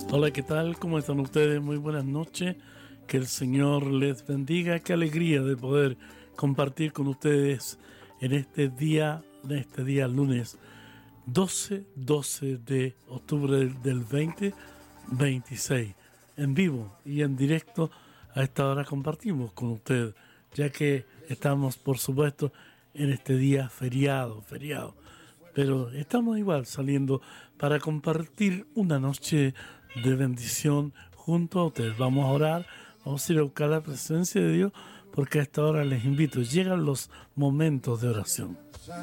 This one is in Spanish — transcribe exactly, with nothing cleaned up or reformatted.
Hola, ¿qué tal? ¿Cómo están ustedes? Muy buenas noches. Que el Señor les bendiga. Qué alegría de poder compartir con ustedes en este día, en este día lunes doce, doce de octubre del veinte veintiséis. En vivo y en directo a esta hora compartimos con usted, ya que estamos, por supuesto, en este día feriado, feriado. Pero estamos igual saliendo para compartir una noche de bendición junto a ustedes. Vamos a orar, vamos a ir a buscar la presencia de Dios, porque a esta hora les invito, llegan los momentos de oración.